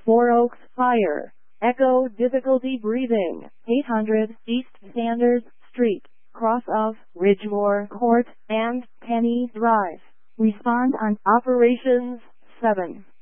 4 Oaks Fire. Echo difficulty breathing. 800 East Standard Street, cross of Ridgemore Court and Penny Drive. Respond on Operations 7.